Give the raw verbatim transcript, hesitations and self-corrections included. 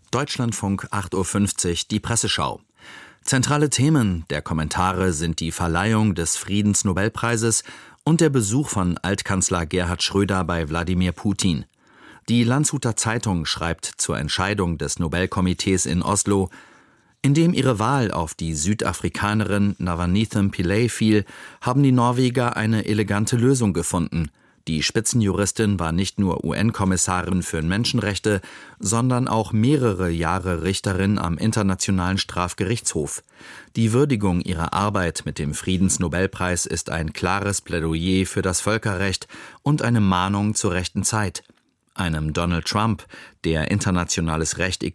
Deutschlandfunk acht Uhr fünfzig, die Presseschau. Zentrale Themen der Kommentare sind die Verleihung des Friedensnobelpreises und der Besuch von Altkanzler Gerhard Schröder bei Wladimir Putin. Die Landshuter Zeitung schreibt zur Entscheidung des Nobelkomitees in Oslo: Indem ihre Wahl auf die Südafrikanerin Navamithem Pillay fiel, haben die Norweger eine elegante Lösung gefunden. Die Spitzenjuristin war nicht nur U N-Kommissarin für Menschenrechte, sondern auch mehrere Jahre Richterin am Internationalen Strafgerichtshof. Die Würdigung ihrer Arbeit mit dem Friedensnobelpreis ist ein klares Plädoyer für das Völkerrecht und eine Mahnung zur rechten Zeit. Einem Donald Trump, der internationales Recht